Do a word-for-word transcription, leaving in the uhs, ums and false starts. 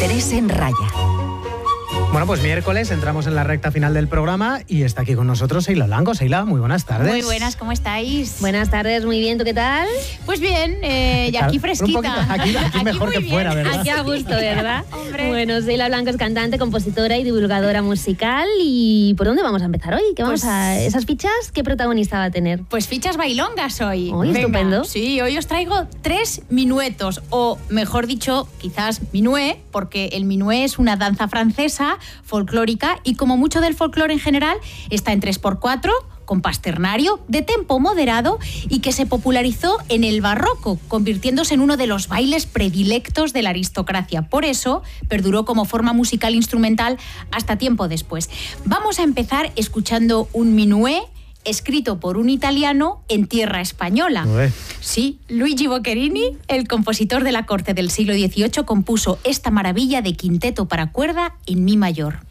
Interés en Raya. Bueno, pues miércoles entramos en la recta final del programa y está aquí con nosotros Seila Blanco. Seila, muy buenas tardes. Muy buenas, ¿cómo estáis? Buenas tardes, muy bien, ¿tú qué tal? Pues bien, eh, y aquí fresquita. Un poquito, aquí, aquí mejor aquí que fuera, ¿verdad? Aquí a gusto, ¿verdad? Hombre. Bueno, Seila Blanco es cantante, compositora y divulgadora musical. ¿Y por dónde vamos a empezar hoy? ¿Qué vamos Pues- a esas fichas? ¿Qué protagonista va a tener? Pues fichas bailongas hoy. Uy, estupendo. Sí, hoy os traigo tres minuetos, o mejor dicho, quizás minué, porque el minué es una danza francesa folclórica y como mucho del folclore en general, está en tres por cuatro, compás ternario, de tempo moderado y que se popularizó en el barroco, convirtiéndose en uno de los bailes predilectos de la aristocracia. Por eso, perduró como forma musical instrumental hasta tiempo después. Vamos a empezar escuchando un minué escrito por un italiano en tierra española. Ué. Sí, Luigi Boccherini, el compositor de la corte del siglo dieciocho, compuso esta maravilla de quinteto para cuerda en mi mayor.